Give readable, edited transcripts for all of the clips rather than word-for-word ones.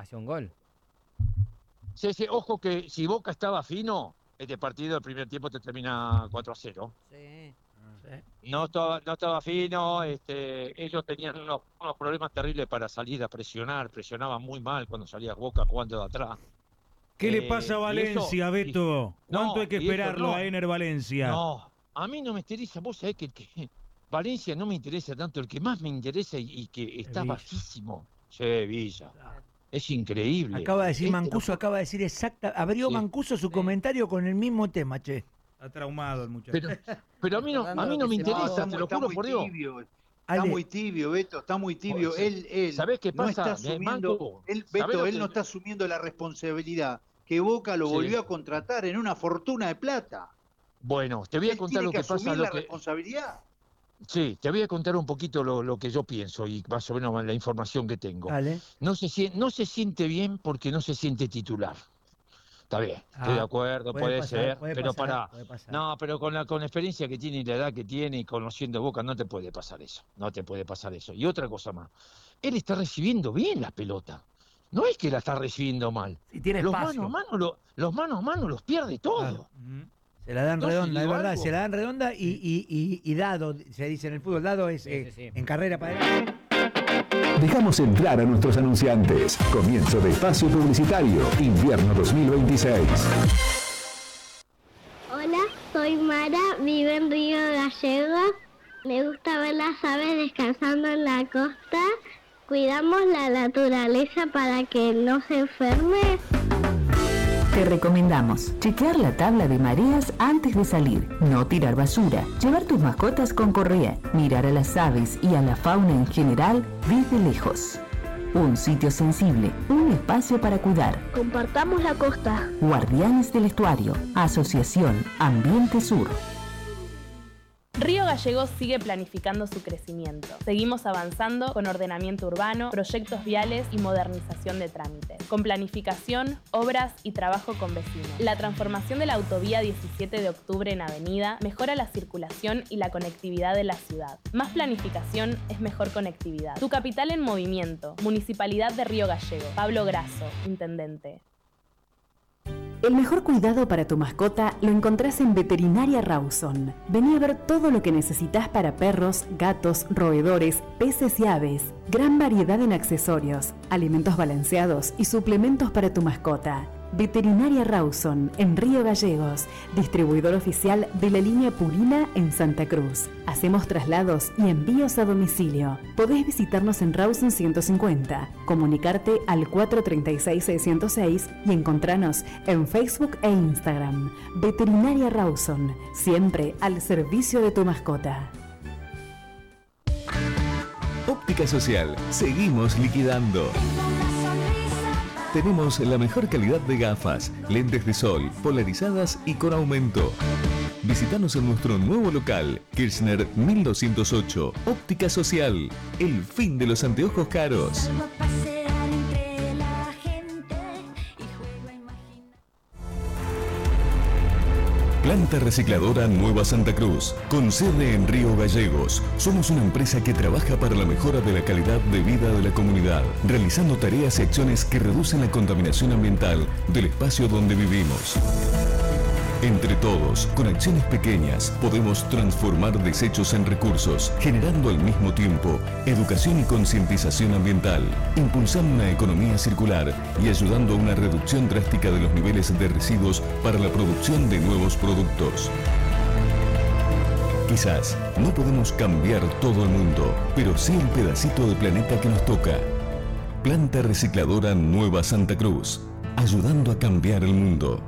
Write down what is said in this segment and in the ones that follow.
Hacía un gol. Sí, sí, ojo que si Boca estaba fino, este partido el primer tiempo te termina 4-0. Sí. No estaba fino, ellos tenían unos problemas terribles para salir a presionar, presionaban muy mal cuando salía Boca jugando de atrás. ¿Qué le pasa a Y eso, Valencia, Beto? ¿Cuánto hay que y eso esperarlo no, a Ener Valencia? no, a mí no me interesa, vos sabés que Valencia no me interesa tanto, el que más me interesa y que está Villa. bajísimo, che, Villa, es increíble. Acaba de decir Este Mancuso, no acaba de decir exacta. Abrió sí. Mancuso su comentario con el mismo tema, che. Está traumado el muchacho. Pero a mí no me interesa, te lo juro por Dios. Está muy tibio, Beto, está muy tibio. Él ¿Sabés qué no está pasa, asumiendo, Manco? Beto, él no está asumiendo la responsabilidad que Boca lo volvió a contratar en una fortuna de plata. Bueno, te voy a contar lo que pasa. ¿Asumir la responsabilidad? Sí, te voy a contar un poquito lo que yo pienso y más o menos la información que tengo. Dale. No se siente bien porque no se siente titular. Está bien, estoy de acuerdo, puede ser, pero no, pero con la experiencia que tiene y la edad que tiene y conociendo Boca no te puede pasar eso, no te puede pasar eso. Y otra cosa más, él está recibiendo bien la pelota, no es que la está recibiendo mal. Si tiene espacio. Los mano a mano los pierde todo. Claro. Se la dan redonda, es verdad, se la dan redonda y dado, se dice en el fútbol, dado es en carrera para adelante. Dejamos entrar a nuestros anunciantes. Comienzo de espacio publicitario, invierno 2026. Hola, soy Mara, vivo en Río Gallegos. Me gusta ver las aves descansando en la costa. Cuidamos la naturaleza para que no se enferme. Te recomendamos chequear la tabla de mareas antes de salir, no tirar basura, llevar tus mascotas con correa, mirar a las aves y a la fauna en general desde lejos. Un sitio sensible, un espacio para cuidar. Compartamos la costa. Guardianes del Estuario, Asociación Ambiente Sur. Río Gallegos sigue planificando su crecimiento. Seguimos avanzando con ordenamiento urbano, proyectos viales y modernización de trámites. Con planificación, obras y trabajo con vecinos. La transformación de la autovía 17 de octubre en avenida mejora la circulación y la conectividad de la ciudad. Más planificación es mejor conectividad. Tu capital en movimiento. Municipalidad de Río Gallegos. Pablo Grasso, Intendente. El mejor cuidado para tu mascota lo encontrás en Veterinaria Rawson. Vení a ver todo lo que necesitas para perros, gatos, roedores, peces y aves. Gran variedad en accesorios, alimentos balanceados y suplementos para tu mascota. Veterinaria Rawson, en Río Gallegos, distribuidor oficial de la línea Purina en Santa Cruz. Hacemos traslados y envíos a domicilio. Podés visitarnos en Rawson 150, comunicarte al 436-606 y encontranos en Facebook e Instagram. Veterinaria Rawson, siempre al servicio de tu mascota. Óptica Social, seguimos liquidando. Tenemos la mejor calidad de gafas, lentes de sol, polarizadas y con aumento. Visítanos en nuestro nuevo local, Kirchner 1208, Óptica Social, el fin de los anteojos caros. Planta Recicladora Nueva Santa Cruz, con sede en Río Gallegos. Somos una empresa que trabaja para la mejora de la calidad de vida de la comunidad, realizando tareas y acciones que reducen la contaminación ambiental del espacio donde vivimos. Entre todos, con acciones pequeñas, podemos transformar desechos en recursos, generando al mismo tiempo educación y concientización ambiental, impulsando una economía circular y ayudando a una reducción drástica de los niveles de residuos para la producción de nuevos productos. Quizás no podemos cambiar todo el mundo, pero sí el pedacito de planeta que nos toca. Planta Recicladora Nueva Santa Cruz, ayudando a cambiar el mundo.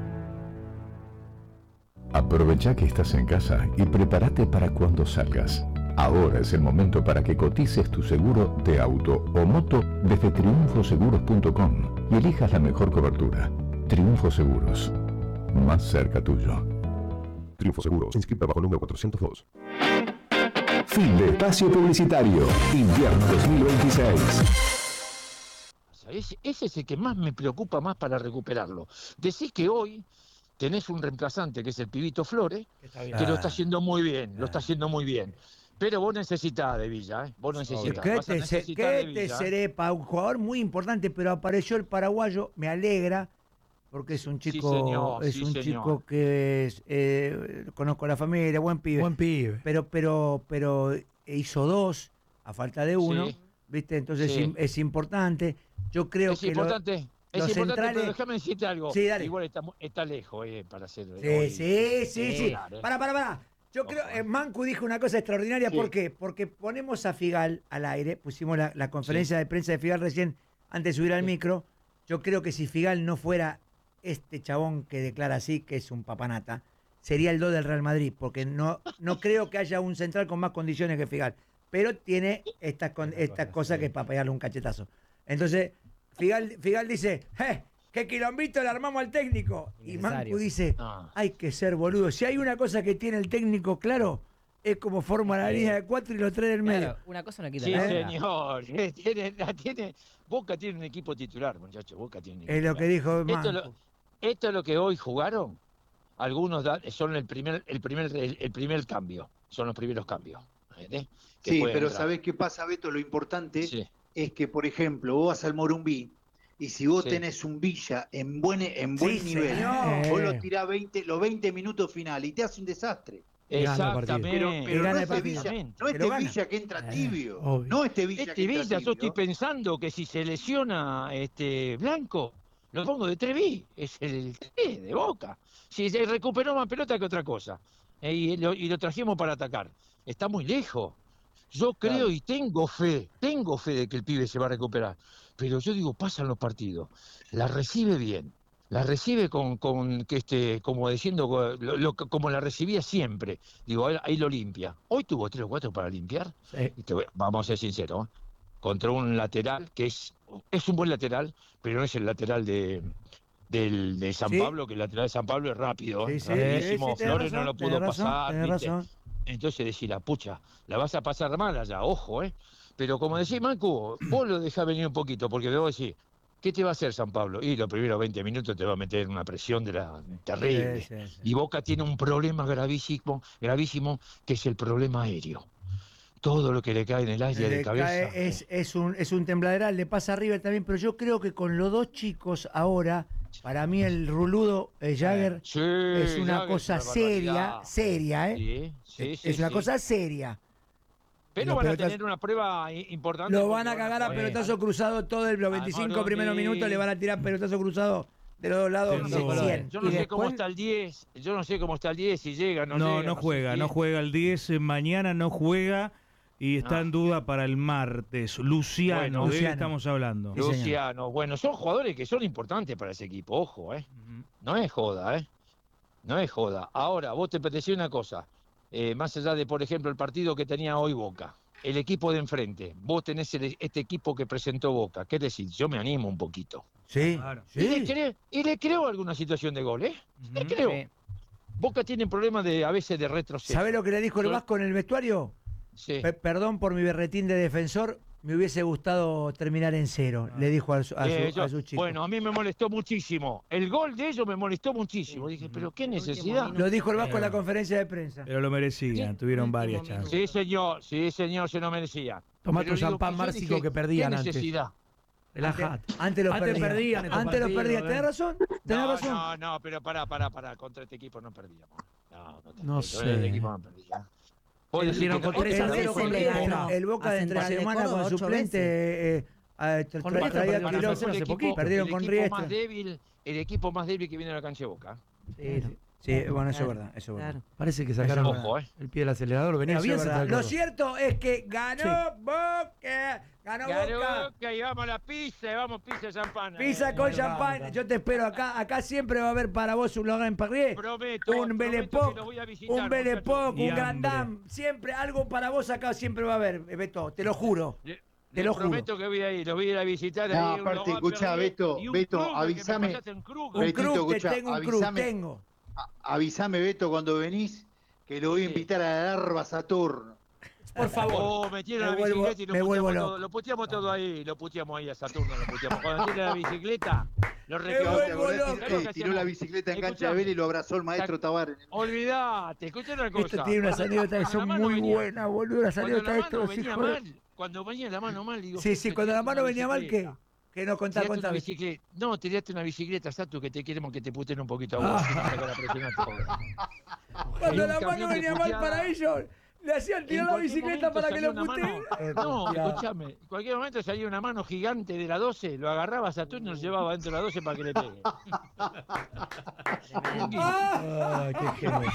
Aprovecha que estás en casa y prepárate para cuando salgas. Ahora es el momento para que cotices tu seguro de auto o moto desde triunfoseguros.com y elijas la mejor cobertura. Triunfo Seguros, más cerca tuyo. Triunfo Seguros, inscrita bajo número 402. Fin de espacio publicitario, invierno 2026. Ese es el que más me preocupa más para recuperarlo. Decís que hoy tenés un reemplazante que es el Pibito Flores, que lo está haciendo muy bien, lo está haciendo muy bien. Pero vos necesitás de Villa, ¿eh? Vos necesitás. ¿Qué Cerepa? Un jugador muy importante, pero apareció el paraguayo, me alegra, porque es un chico, chico que conozco a la familia, buen pibe. Pero hizo 2 a falta de 1, ¿viste? Entonces es importante. Yo creo que importante. Es importante, centrales... pero déjame decirte algo. Sí, dale. Igual está lejos para hacer. Sí. Pará. Yo creo, Mancu dijo una cosa extraordinaria. ¿Por qué? Porque ponemos a Figal al aire, pusimos la conferencia de prensa de Figal recién, antes de subir al micro. Yo creo que si Figal no fuera este chabón que declara así, que es un papanata, sería el 2 del Real Madrid, porque no creo que haya un central con más condiciones que Figal. Pero tiene estas cosas que es para pegarle un cachetazo. Entonces, Figal dice, ¿qué quilombito le armamos al técnico? Y Mancu dice, hay que ser boludo. Si hay una cosa que tiene el técnico claro, es como forma la línea de 4 y los 3 del medio. Una cosa no quita sí, nada. Señor. Boca tiene un equipo titular, muchachos. Boca tiene un equipo es lo que dijo Mancu. Esto es lo que hoy jugaron. Algunos son el primer cambio. Son los primeros cambios. Sí, pero ¿sabés qué pasa, Beto? Lo importante es que, por ejemplo, vos vas al Morumbí y si vos tenés un Villa en buen nivel, vos lo tirás los 20 minutos final y te hace un desastre. Exactamente. Pero no este Villa que entra tibio. No este Villa que entra tibio. Yo estoy pensando que si se lesiona Blanco, lo pongo de Trevi. Es el 3 de Boca. Si se recuperó más pelota que otra cosa. Y lo trajimos para atacar. Está muy lejos. Yo creo y tengo fe de que el pibe se va a recuperar. Pero yo digo, pasan los partidos, la recibe bien, la recibe como diciendo, como la recibía siempre. Digo, ahí lo limpia. Hoy tuvo 3 o 4 para limpiar. Vamos a ser sinceros, contra un lateral que es un buen lateral, pero no es el lateral de San Pablo, que el lateral de San Pablo es rápido. Rapidísimo. Flores no lo pudo pasar. Entonces decís, la vas a pasar mal allá, ojo, Pero como decís, Mancu, vos lo dejás venir un poquito, porque vos decís, ¿qué te va a hacer San Pablo? Y los primeros 20 minutos te va a meter una presión terrible. Sí. Y Boca tiene un problema gravísimo, que es el problema aéreo. Todo lo que le cae en el aire de cabeza. Es un tembladeral, le pasa a River también, pero yo creo que con los 2 chicos ahora, para mí el ruludo Jagger es una cosa seria, es una cosa seria. Pero van a tener una prueba importante. Lo van a cagar a pelotazo cruzado todo los 25 primeros minutos, le van a tirar pelotazo cruzado de los 2 lados. Yo no sé cómo está el 10, si llega, no juega el 10, mañana no juega. Y está en duda para el martes. Luciano, ¿de qué estamos hablando? Luciano, bueno, son jugadores que son importantes para ese equipo, ojo, No es joda, No es joda. Ahora, vos te decís una cosa, más allá de, por ejemplo, el partido que tenía hoy Boca, el equipo de enfrente, vos tenés este equipo que presentó Boca, ¿qué decir? Yo me animo un poquito. Sí, claro. Y le creo alguna situación de gol, Le creo. Sí. Boca tiene problemas a veces de retroceso. ¿Sabés lo que le dijo el Vasco en el vestuario? Sí. Perdón por mi berretín de defensor, me hubiese gustado terminar en 0, le dijo a su chico. Bueno, a mí me molestó muchísimo. El gol de ellos me molestó muchísimo. Dije, pero qué necesidad. Lo dijo el Vasco en la conferencia de prensa. Pero lo merecían, tuvieron varias chances. Sí, señor, se lo merecía. Tomá tu champán márcico que perdían antes. ¿Qué necesidad? Relájate. Antes los perdían. ¿Tenés razón? No, pero pará. Contra este equipo no perdíamos. No sé. El equipo no perdía. El Boca de entre semana con suplente perdieron con Riestra. El equipo más débil que viene a la cancha de Boca. Sí, bueno, eso es verdad. Claro. Parece que sacaron el pie del acelerador. Venía bien. Lo cierto es que ganó Boca. Ganó Boca y vamos a la pizza, champán. Pizza con champán. Yo te espero acá. Acá siempre va a haber para vos un Laurent Perrier. Un Belepoc, un Grand Dame. Siempre algo para vos acá siempre va a haber, Beto. Te lo juro. Te lo prometo que voy a ir, los voy a ir a visitar. No, aparte, escuchá, Beto, avísame. Tengo. Avísame, Beto, cuando venís, que lo voy a invitar a la Larva Saturno. Por favor. Metieron la bicicleta y lo puteamos todo ahí. Lo puteamos ahí a Saturno. Cuando tiene la bicicleta, Lo reclamó. Tiró la bicicleta en cancha de Vélez y lo abrazó el maestro Tabar. Olvídate, escucha una cosa. Esto tiene unas anécdotas que son muy buenas, boludo. Las anécdotas de esto. Cuando venía la mano mal, digo. Sí, cuando la mano venía mal, ¿qué? Que no contá. No, tiraste una bicicleta, Satu, que te queremos que te puten un poquito a vos. Cuando la mano venía mal para ellos, le hacían tirar la bicicleta para que lo puteen. No, escúchame. En cualquier momento salía una mano gigante de la 12, lo agarraba a Saturno y nos llevaba dentro de la 12 para que le pegue. ¡Qué genio!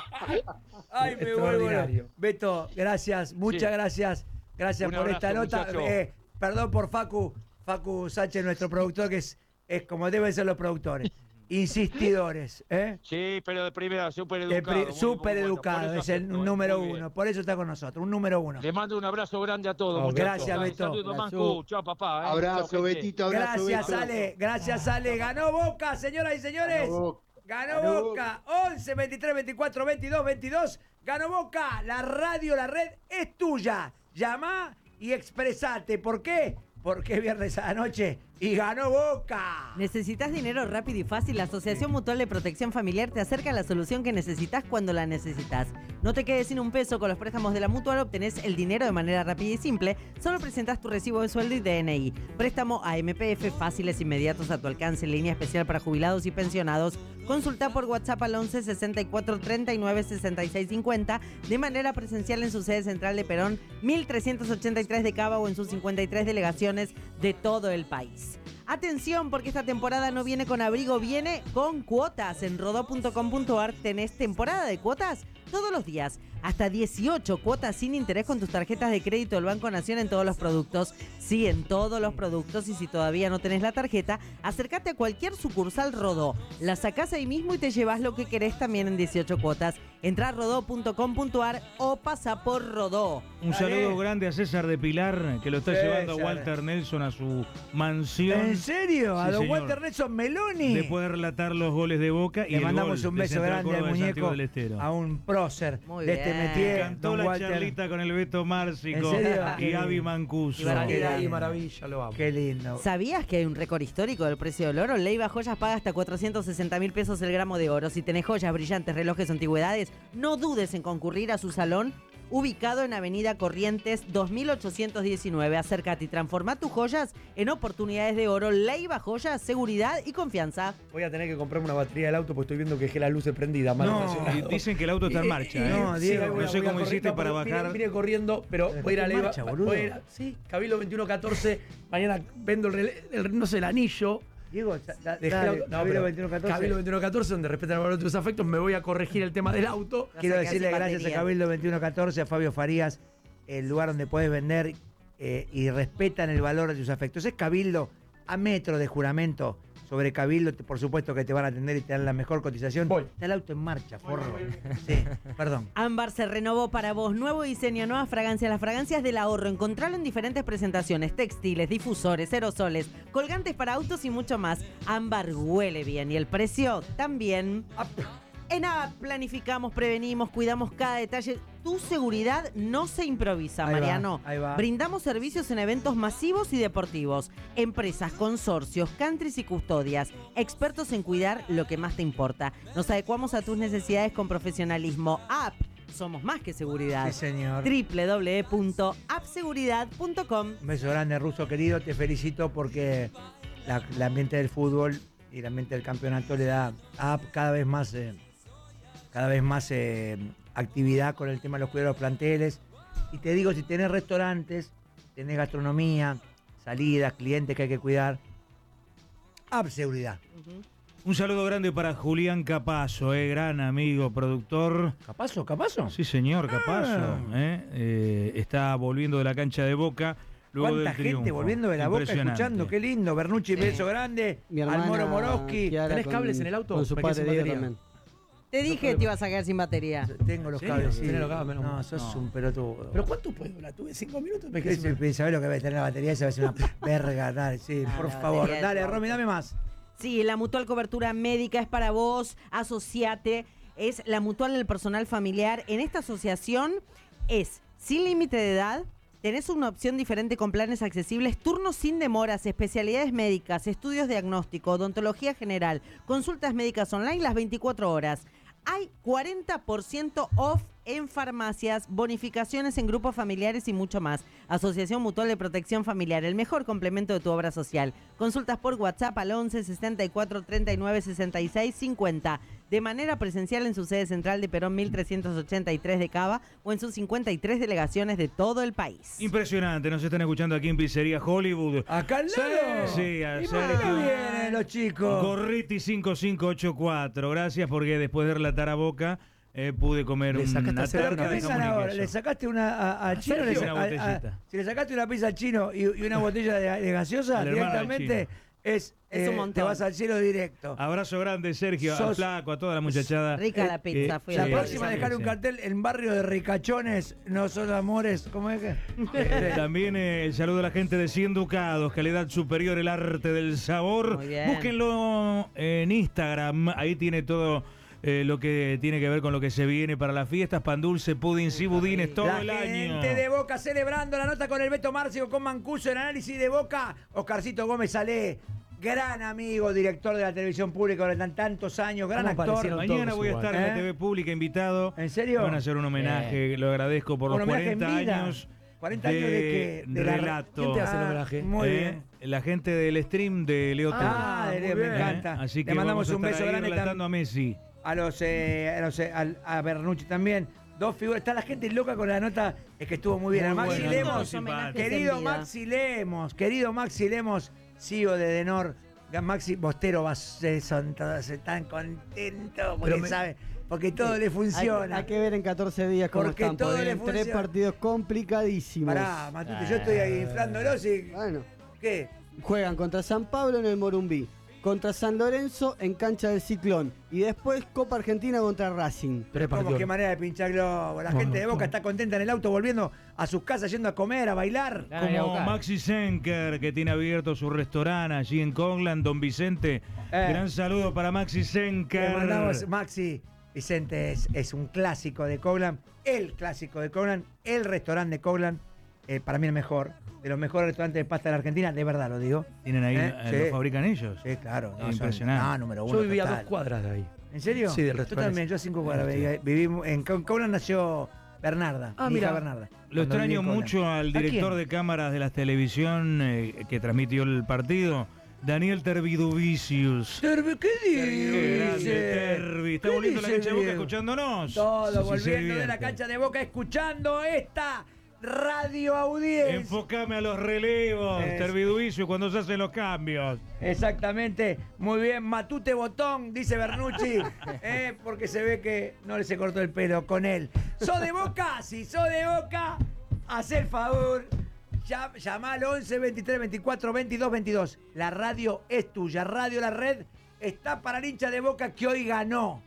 Ay, me vuelvo. Beto, gracias, muchas gracias. Gracias por esta nota. Perdón por Facu Sánchez, nuestro productor, que es como deben ser los productores. Insistidores, ¿eh? Sí, pero de primera, súper educado. Súper educado, es el número uno. Por eso está con nosotros, un número uno. Le mando un abrazo grande a todos. Gracias, Beto. Saludos, Mancu. Chao, papá. Abrazo, Betito. Abrazo, Gracias, Ale. Ganó Boca, señoras y señores. Ganó Boca. 11, 23, 24, 22, 22. Ganó Boca. La radio, la red es tuya. Llama y expresate. ¿Por qué? Porque es viernes a la noche y ganó Boca. ¿Necesitas dinero rápido y fácil? La Asociación Mutual de Protección Familiar te acerca a la solución que necesitas cuando la necesitas. No te quedes sin un peso. Con los préstamos de la Mutual obtenés el dinero de manera rápida y simple. Solo presentas tu recibo de sueldo y DNI. Préstamo a MPF, fáciles, inmediatos, a tu alcance, línea especial para jubilados y pensionados. Consulta por WhatsApp al 11 64 39 66 50 de manera presencial en su sede central de Perón, 1383 de Cava o en sus 53 delegaciones de todo el país. Atención, porque esta temporada no viene con abrigo, viene con cuotas. En rodó.com.ar tenés temporada de cuotas todos los días. Hasta 18 cuotas sin interés con tus tarjetas de crédito del Banco Nación en todos los productos. Sí, en todos los productos. Y si todavía no tenés la tarjeta, acércate a cualquier sucursal Rodó. La sacás ahí mismo y te llevas lo que querés también en 18 cuotas. Entrá a rodó.com.ar o pasa por Rodó. Un saludo grande a César de Pilar, que lo está llevando a Walter Nelson a su mansión. ¿En serio? Sí, ¿a don señor. Walter Nelson Meloni? Después de relatar los goles de Boca. Le mandamos un beso grande al muñeco, a un prócer de este métier. Cantó la charlita con el Beto Márcico y Gaby Mancuso. Y maravilla, lo amo. Qué lindo. ¿Sabías que hay un récord histórico del precio del oro? Leiva Joyas paga hasta 460.000 pesos el gramo de oro. Si tenés joyas, brillantes, relojes o antigüedades, no dudes en concurrir a su salón, ubicado en Avenida Corrientes 2819. Acércate y transforma tus joyas en oportunidades de oro. Leiva Joyas, seguridad y confianza. Voy a tener que comprarme una batería del auto porque estoy viendo que dejé las luces prendidas. Dicen que el auto está en marcha. No, Diego, no sé cómo hiciste para bajar. Vine corriendo, pero voy a ir a Leiva. Sí, Cabildo 2114. Mañana vendo el anillo. Diego, Cabildo 2114, donde respetan el valor de tus afectos, me voy a corregir el tema del auto. Quiero decirle gracias a Cabildo 2114, a Fabio Farías, el lugar donde puedes vender y respetan el valor de tus afectos. Es Cabildo, a metro de juramento. Sobre Cabildo, por supuesto que te van a atender y te dan la mejor cotización. Está el auto en marcha, forro. Sí, perdón. Ámbar se renovó para vos. Nuevo diseño, nuevas fragancias. Las fragancias del ahorro. Encontralo en diferentes presentaciones. Textiles, difusores, aerosoles, colgantes para autos y mucho más. Ámbar huele bien y el precio también. En ABAP planificamos, prevenimos, cuidamos cada detalle. Tu seguridad no se improvisa, Mariano. Ahí va. Brindamos servicios en eventos masivos y deportivos. Empresas, consorcios, countries y custodias. Expertos en cuidar lo que más te importa. Nos adecuamos a tus necesidades con profesionalismo. ABAP. Somos más que seguridad. Sí, señor. www.appseguridad.com. Un beso grande, Ruso querido. Te felicito porque el ambiente del fútbol y el ambiente del campeonato le da a ABAP cada vez más actividad con el tema de los cuidados de los planteles. Y te digo, si tenés restaurantes, tenés gastronomía, salidas, clientes que hay que cuidar, ABAP Seguridad. Un saludo grande para Julián Capazo, gran amigo, productor. ¿Capazo? Sí, señor, Capazo. Está volviendo de la cancha de Boca. ¿Cuánta gente volviendo de la Boca escuchando? Qué lindo. Bernucci, beso grande. Al Moro Moroski. ¿Tenés cables en el auto? Con su padre también. Te dije que te ibas a quedar sin batería. Tengo los cables, sí. Tenés los cables, no, sos un pelotudo. ¿Pero cuánto puedo? La tuve 5 minutos. ¿Sabés lo que va a tener la batería? Esa va a ser una verga. Dale, sí, por favor. Dale, Romy, dame más. Sí, la Mutual Cobertura Médica es para vos. Asociate. Es la Mutual del Personal Familiar. En esta asociación es sin límite de edad, Tenés una opción diferente con planes accesibles, turnos sin demoras, especialidades médicas, estudios diagnóstico, odontología general, consultas médicas online las 24 horas. Hay 40% off en farmacias, bonificaciones en grupos familiares y mucho más. Asociación Mutual de Protección Familiar, el mejor complemento de tu obra social. Consultas por WhatsApp al 11 64 39 66 50. De manera presencial en su sede central de Perón 1383 de Cava o en sus 53 delegaciones de todo el país. Impresionante, nos están escuchando aquí en Pizzería Hollywood. ¿Acá al lado? Sí, ¿Y por qué vienen los chicos? Gorriti 5584, gracias porque después de relatar a Boca pude comer una tarta de jamón y queso. ¿Le sacaste una a Chino? Si le sacaste una pizza al Chino y una botella de gaseosa, directamente es un montón. Te vas al cielo directo. Abrazo grande, Sergio, a Flaco, a toda la muchachada. Rica la pizza. La próxima dejar un cartel en barrio de ricachones, no son amores. ¿Cómo es que? También el saludo a la gente de 100 Ducados, calidad superior, el arte del sabor. Búsquenlo en Instagram, ahí tiene todo lo que tiene que ver con lo que se viene para las fiestas, pan dulce, puddings y budines todo el año. La gente de Boca celebrando la nota con el Beto Márcico, con Mancuso, el análisis de Boca. Oscarcito Gómez Salé, gran amigo, director de la televisión pública durante tantos años, gran actor. Mañana voy a estar en la TV pública invitado. ¿En serio? Van a hacer un homenaje, lo agradezco por los 40 años. 40 años de relato. ¿Quién te hace el homenaje? Muy bien. La gente del stream de Leo TV. Me encanta. Así que le mandamos un beso grande relatando a Messi. A Bernucci también. Dos figuras. Está la gente loca con la nota. Es que estuvo muy bien. A Maxi Lemos. Querido Maxi Lemos, CEO de Denor. Maxi Bostero son todos están contentos porque todo le funciona. Hay que ver en 14 días cómo están. Todo le funciona. 3 partidos complicadísimos. Pará, Matute, yo estoy ahí inflándolos y... Bueno. ¿Qué? Juegan contra San Pablo en el Morumbí, contra San Lorenzo en cancha del Ciclón y después Copa Argentina contra Racing. ¿Cómo qué manera de pinchar globo? La gente de Boca está contenta en el auto volviendo a sus casas, yendo a comer, a bailar. Como Maxi Senker, que tiene abierto su restaurante allí en Coglan, Don Vicente. Gran saludo para Maxi Senker. Le mandamos, Maxi. Vicente es un clásico de Coglan, el clásico de Coglan, el restaurante de Coglan, para mí el mejor. De los mejores restaurantes de pasta de la Argentina, de verdad lo digo. ¿Tienen ahí, lo fabrican ellos? Sí, claro. Impresionante. Número uno. Yo vivía a 2 cuadras de ahí. ¿En serio? Sí, del restaurante. Yo también, yo a 5 cuadras. Vivimos en Coglan nació Bernarda. Mira, Bernarda. Lo extraño mucho al director de cámaras de la televisión que transmitió el partido, Daniel Tervidovicius. ¿Qué dice? Tervi. Está volviendo a la cancha de Boca escuchándonos. Todo volviendo de la cancha de Boca escuchando esta radio audiencia. Enfócame a los relevos, Tervidovicius, cuando se hacen los cambios. Exactamente. Muy bien. Matute Botón, dice Bernucci. Porque se ve que no le se cortó el pelo con él. ¿Sos de Boca? Si sos de Boca, haz el favor. Llama al 11 23 24 22 22. La radio es tuya. Radio La Red está para el hincha de Boca que hoy ganó.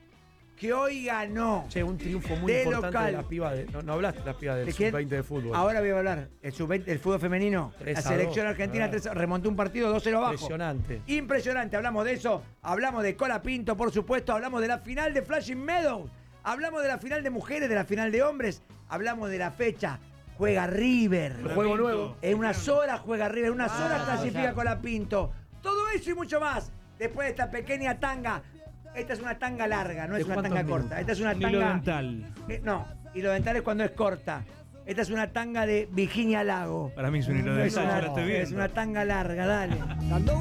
Che, un triunfo muy importante local. De la piba de... No hablaste de la piba del sub-20 de fútbol. Ahora voy a hablar. El sub-20, el fútbol femenino. La selección argentina remontó un partido 2-0 abajo. Impresionante. Hablamos de eso. Hablamos de Cola Pinto, por supuesto. Hablamos de la final de Flushing Meadows. Hablamos de la final de mujeres, de la final de hombres. Hablamos de la fecha. Juega River. Juego nuevo. En unas horas juega River. En unas horas clasifica Cola Pinto. Todo eso y mucho más. Después de esta pequeña tanga. Esta es una tanga larga, no es una tanga corta. Esta es una tanga... Hilo dental. No, hilo dental es cuando es corta. Esta es una tanga de Virginia Lago. Para mí es un hilo dental, Es una tanga larga, dale.